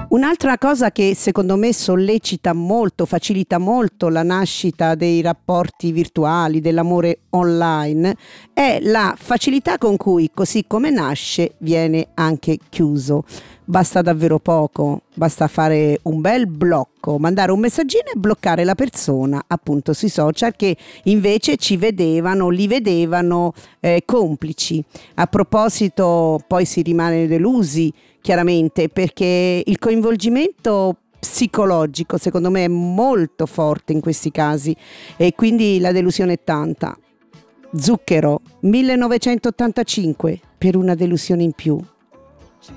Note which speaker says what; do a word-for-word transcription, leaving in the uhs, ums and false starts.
Speaker 1: Un'altra cosa che secondo me sollecita molto, facilita molto la nascita dei rapporti virtuali, dell'amore online, è la facilità con cui, così come nasce, viene anche chiuso. Basta davvero poco, basta fare un bel blocco, mandare un messaggino e bloccare la persona appunto sui social che invece ci vedevano, li vedevano eh, complici. A proposito, poi si rimane delusi chiaramente, perché il coinvolgimento psicologico secondo me è molto forte in questi casi e quindi la delusione è tanta. Zucchero, millenovecentottantacinque, per una delusione in più.